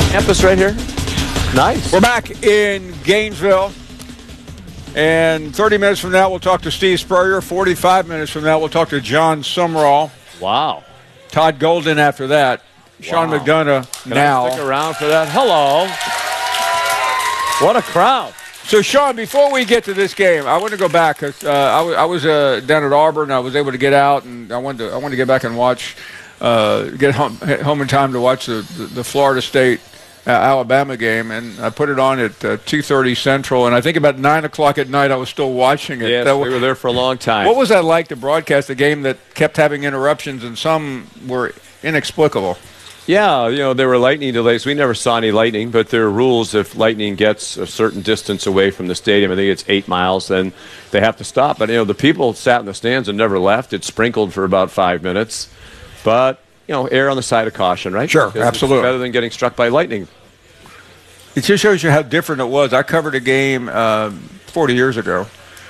campus right here. Nice. We're back in Gainesville. And 30 minutes from now, we'll talk to Steve Spurrier. 45 minutes from now, we'll talk to John Sumrall. Wow. Todd Golden after that. Sean McDonough now. Stick around for that. Hello. What a crowd. So, Sean, before we get to this game, I want to go back because I was down at Auburn. I was able to get out, and I wanted to get back and watch, get home in time to watch the Florida State Alabama game, and I put it on at 2:30 Central, and I think about 9 o'clock at night I was still watching it. Yes, we were there for a long time. What was that like to broadcast a game that kept having interruptions, and some were inexplicable? Yeah, there were lightning delays. We never saw any lightning, but there are rules. If lightning gets a certain distance away from the stadium, I think it's 8 miles, then they have to stop. But, the people sat in the stands and never left. It sprinkled for about 5 minutes. But, err on the side of caution, right? Sure, because absolutely. It's better than getting struck by lightning. It just shows you how different it was. I covered a game 40 years ago.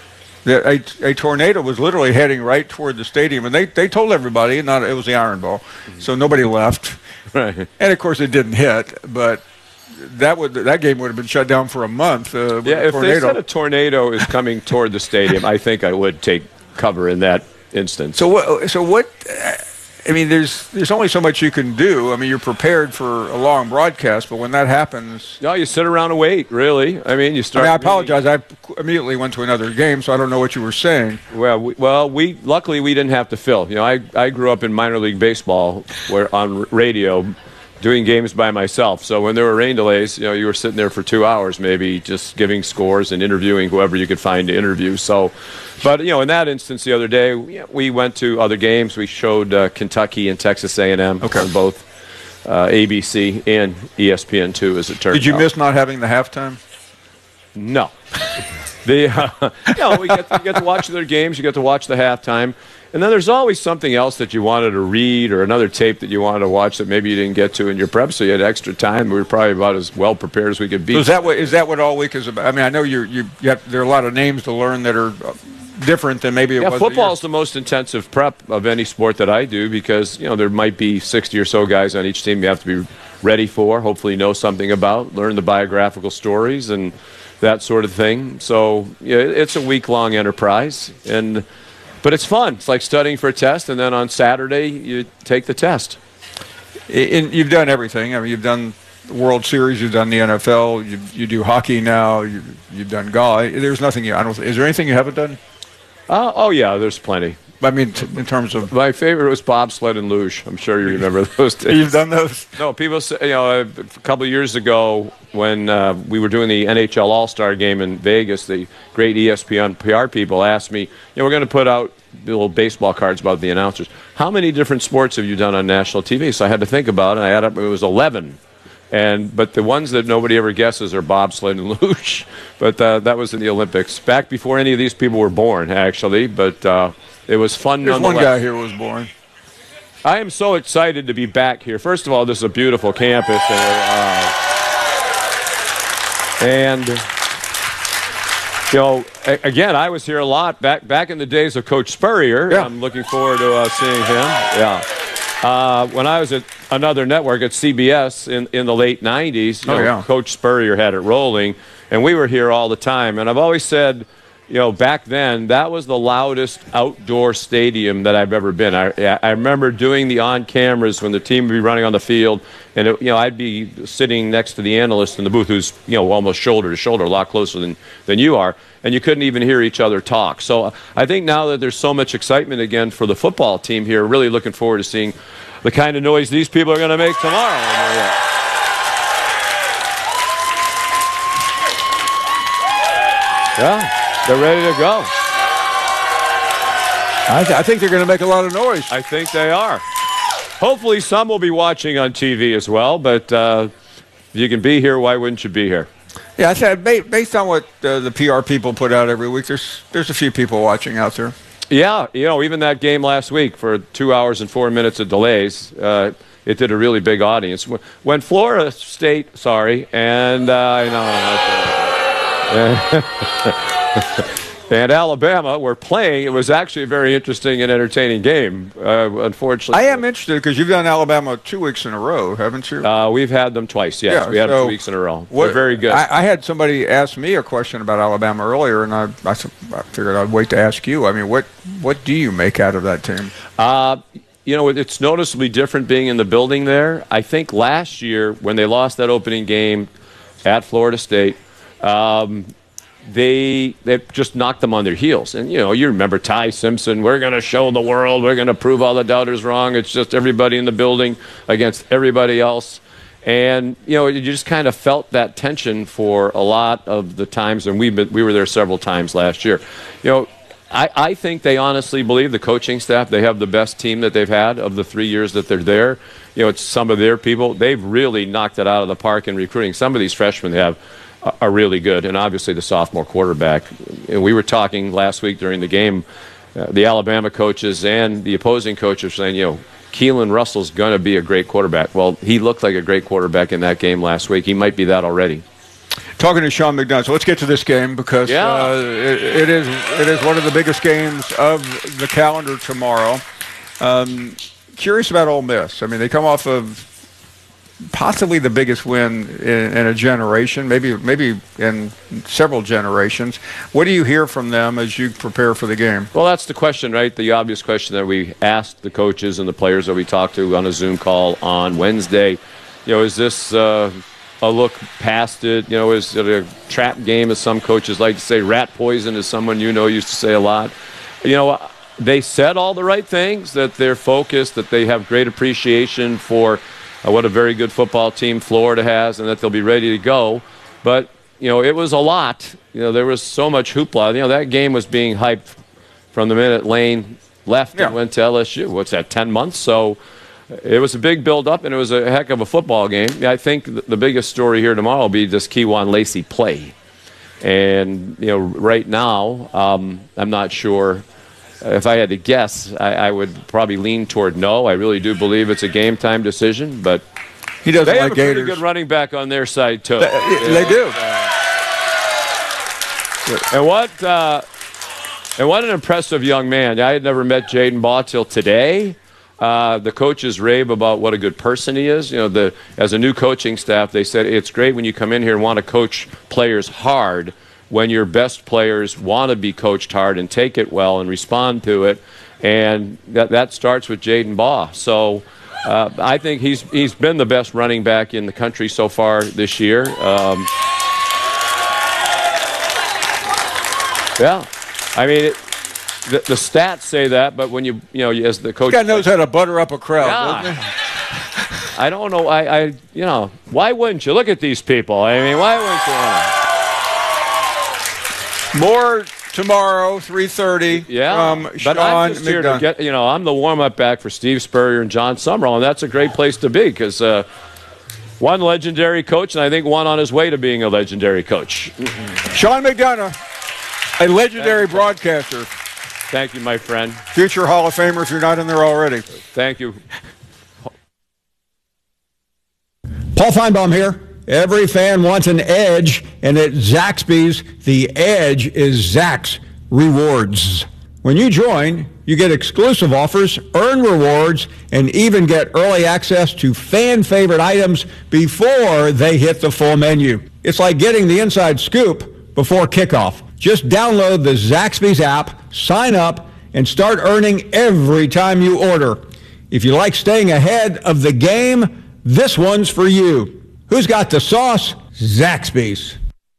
A tornado was literally heading right toward the stadium, and they told everybody, it was the Iron Bowl, so nobody left. Right. And, of course, it didn't hit, but that game would have been shut down for a month. If they said a tornado is coming toward the stadium, I think I would take cover in that instance. So what? I mean, there's only so much you can do. I mean, you're prepared for a long broadcast, but when that happens, no, you sit around and wait. Really, I mean, you start. I apologize. I immediately went to another game, so I don't know what you were saying. Well, we luckily we didn't have to fill. I grew up in minor league baseball, where on radio, doing games by myself. So when there were rain delays, you were sitting there for 2 hours, maybe just giving scores and interviewing whoever you could find to interview. So. But, in that instance the other day, we went to other games. We showed Kentucky and Texas A&M on both ABC and ESPN2, as it turned out. Did you miss not having the halftime? No. We get to watch their games. You get to watch the halftime. And then there's always something else that you wanted to read or another tape that you wanted to watch that maybe you didn't get to in your prep, so you had extra time. We were probably about as well prepared as we could be. So is that what all week is about? I mean, I know there are a lot of names to learn that are different than maybe it was. Football is the most intensive prep of any sport that I do because, there might be 60 or so guys on each team you have to be ready for, hopefully know something about, learn the biographical stories and that sort of thing. So, it's a week-long enterprise, but it's fun. It's like studying for a test, and then on Saturday you take the test. You've done everything. I mean, you've done the World Series, you've done the NFL, you do hockey now, you've done golf. There's nothing is there anything you haven't done? Oh, yeah, there's plenty. I mean, in terms of... My favorite was bobsled and luge. I'm sure you remember those days. You've done those? No, people say, a couple of years ago when we were doing the NHL All-Star game in Vegas, the great ESPN PR people asked me, we're going to put out little baseball cards about the announcers. How many different sports have you done on national TV? So I had to think about it, and I added up, it was 11. But the ones that nobody ever guesses are bobsled and luge. But that was in the Olympics. Back before any of these people were born, actually. But it was fun nonetheless. One guy here was born. I am so excited to be back here. First of all, this is a beautiful campus. Again, I was here a lot back in the days of Coach Spurrier. Yeah. I'm looking forward to seeing him. Yeah. When I was at another network at CBS in the late 90s, Coach Spurrier had it rolling, and we were here all the time. And I've always said, back then, that was the loudest outdoor stadium that I've ever been. I remember doing the on-cameras when the team would be running on the field, and I'd be sitting next to the analyst in the booth who's almost shoulder to shoulder, a lot closer than you are, and you couldn't even hear each other talk. So I think now that there's so much excitement again for the football team here, really looking forward to seeing the kind of noise these people are going to make tomorrow. Yeah. They're ready to go. I think they're going to make a lot of noise. I think they are. Hopefully some will be watching on TV as well, but if you can be here, why wouldn't you be here? Yeah, I said based on what the PR people put out every week, there's a few people watching out there. Yeah, even that game last week for 2 hours and 4 minutes of delays, it did a really big audience. When Florida State, and Alabama were playing. It was actually a very interesting and entertaining game, unfortunately. I am interested because you've done Alabama 2 weeks in a row, haven't you? We've had them twice, yes. Yeah, we had them 2 weeks in a row. They're very good. I had somebody ask me a question about Alabama earlier, and I figured I'd wait to ask you. I mean, what do you make out of that team? It's noticeably different being in the building there. I think last year when they lost that opening game at Florida State, they just knocked them on their heels. And, you remember Ty Simpson, we're going to show the world, we're going to prove all the doubters wrong. It's just everybody in the building against everybody else. And, you just kind of felt that tension for a lot of the times, and we were there several times last year. I think they honestly believe, the coaching staff, they have the best team that they've had of the 3 years that they're there. It's some of their people. They've really knocked it out of the park in recruiting. Some of these freshmen they have are really good, and obviously the sophomore quarterback. And we were talking last week during the game, the Alabama coaches and the opposing coaches saying, Keelan Russell's going to be a great quarterback. Well, he looked like a great quarterback in that game last week. He might be that already. Talking to Sean McDonough, so let's get to this game because it is one of the biggest games of the calendar tomorrow. Curious about Ole Miss. I mean, they come off of possibly the biggest win in a generation, maybe in several generations. What do you hear from them as you prepare for the game? Well, that's the question, right? The obvious question that we asked the coaches and the players that we talked to on a Zoom call on Wednesday. Is this a look past it? Is it a trap game, as some coaches like to say? Rat poison, as someone used to say a lot. They said all the right things, that they're focused, that they have great appreciation for what a very good football team Florida has, and that they'll be ready to go. But, it was a lot. There was so much hoopla. That game was being hyped from the minute Lane left and went to LSU. What's that, 10 months? So it was a big build-up, and it was a heck of a football game. I think the biggest story here tomorrow will be, does Kewan Lacey play? And, right now, I'm not sure. If I had to guess, I would probably lean toward no. I really do believe it's a game-time decision, but he doesn't they like have a Gators. pretty good running back on their side, too. They do. And what an impressive young man. I had never met Jaden Baugh till today. The coaches rave about what a good person he is. As a new coaching staff, they said it's great when you come in here and want to coach players hard, when your best players want to be coached hard and take it well and respond to it. And that starts with Jaden Baugh. So I think he's been the best running back in the country so far this year. I mean, the stats say that, but when you as the coach, this guy knows how to butter up a crowd, doesn't he? I don't know. Why wouldn't you? Look at these people. I mean, why wouldn't you want to? More tomorrow, 3:30. From but Sean I'm just here to McDonough. get. I'm the warm-up back for Steve Spurrier and John Summerall, and that's a great place to be because one legendary coach, and I think one on his way to being a legendary coach. Sean McDonough, a legendary broadcaster. Thank you, my friend. Future Hall of Famer if you're not in there already. Thank you. Paul Feinbaum here. Every fan wants an edge, and at Zaxby's, the edge is Zax Rewards. When you join, you get exclusive offers, earn rewards, and even get early access to fan-favorite items before they hit the full menu. It's like getting the inside scoop before kickoff. Just download the Zaxby's app, sign up, and start earning every time you order. If you like staying ahead of the game, this one's for you. Who's got the sauce? Zaxby's.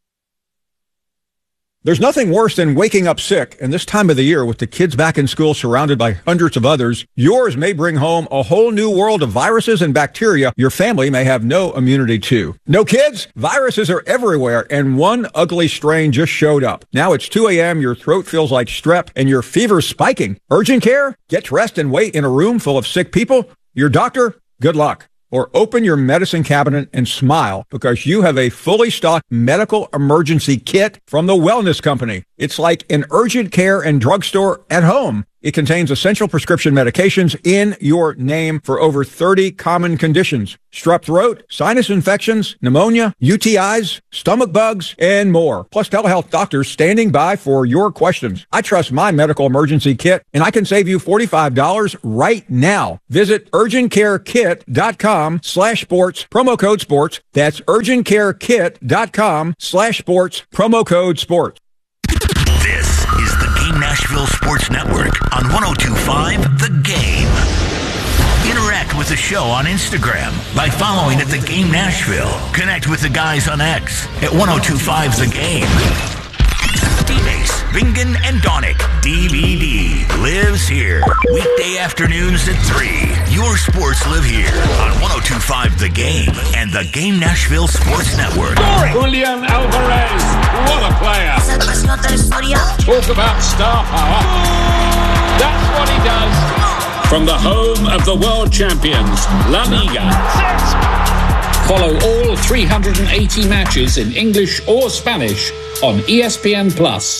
There's nothing worse than waking up sick, and this time of the year with the kids back in school surrounded by hundreds of others, yours may bring home a whole new world of viruses and bacteria your family may have no immunity to. No kids? Viruses are everywhere, and one ugly strain just showed up. Now it's 2 a.m., your throat feels like strep, and your fever's spiking. Urgent care? Get dressed and wait in a room full of sick people? Your doctor? Good luck. Or open your medicine cabinet and smile because you have a fully stocked medical emergency kit from the Wellness Company. It's like an urgent care and drugstore at home. It contains essential prescription medications in your name for over 30 common conditions. Strep throat, sinus infections, pneumonia, UTIs, stomach bugs, and more. Plus telehealth doctors standing by for your questions. I trust my medical emergency kit, and I can save you $45 right now. Visit urgentcarekit.com/sports, promo code sports. That's urgentcarekit.com/sports, promo code sports. This is the Game Nashville Sports Network on 102.5 The Game. Interact with the show on Instagram by following at The Game Nashville. Connect with the guys on X at 102.5 The Game. D-Base, Bingen, and Donick, DVD, lives here. Weekday afternoons at 3. Your sports live here on 102.5 The Game and the Game Nashville Sports Network. Julian Alvarez, what a player. Talk about star power. That's what he does. From the home of the world champions, La Liga. Follow all 380 matches in English or Spanish on ESPN+.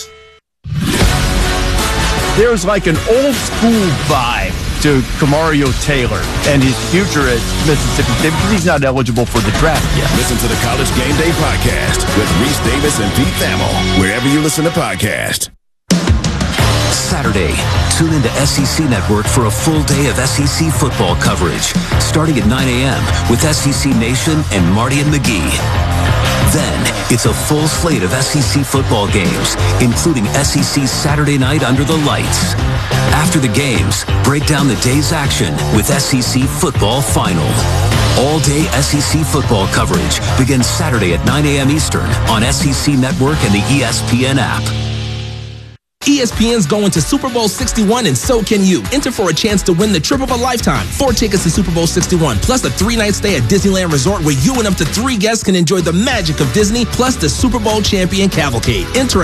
There's like an old school vibe to Kamario Taylor and his future at Mississippi State because he's not eligible for the draft yet. Listen to the College Game Day podcast with Reese Davis and Pete Thamel, wherever you listen to podcasts. Saturday, tune into SEC Network for a full day of SEC football coverage, starting at 9 a.m. with SEC Nation and Marty and McGee. Then, it's a full slate of SEC football games, including SEC Saturday Night Under the Lights. After the games, break down the day's action with SEC Football Final. All-day SEC football coverage begins Saturday at 9 a.m. Eastern on SEC Network and the ESPN app. ESPN's going to Super Bowl 61 and so can you. Enter for a chance to win the trip of a lifetime. 4 tickets to Super Bowl 61, plus a 3-night stay at Disneyland Resort where you and up to 3 guests can enjoy the magic of Disney, plus the Super Bowl champion cavalcade. Enter at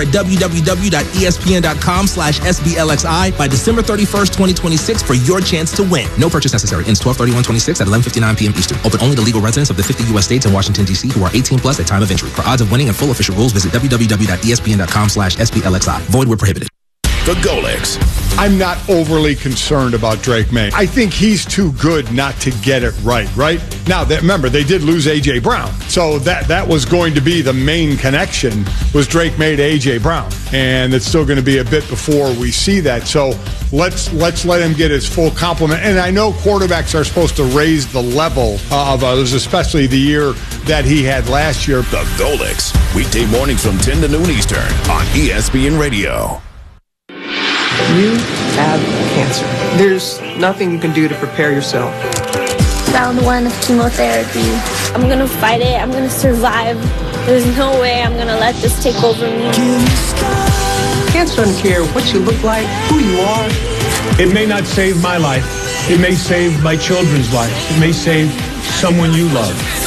www.espn.com/SBLXI by December 31st, 2026 for your chance to win. No purchase necessary. Ends 12/31/26 at 11:59 p.m. Eastern. Open only to legal residents of the 50 U.S. states and Washington, D.C. who are 18 plus at time of entry. For odds of winning and full official rules, visit www.espn.com/SBLXI. Void where prohibited. The Golex. I'm not overly concerned about Drake May. I think he's too good not to get it right? Now, remember, they did lose A.J. Brown. So that was going to be the main connection, was Drake May to A.J. Brown. And it's still going to be a bit before we see that. So let's let him get his full complement. And I know quarterbacks are supposed to raise the level of others, especially the year that he had last year. The Golex. Weekday mornings from 10 to noon Eastern on ESPN Radio. You have cancer. There's nothing you can do to prepare yourself. Round 1 of chemotherapy. I'm going to fight it. I'm going to survive. There's no way I'm going to let this take over me. Cancer doesn't care what you look like, who you are. It may not save my life. It may save my children's lives. It may save someone you love.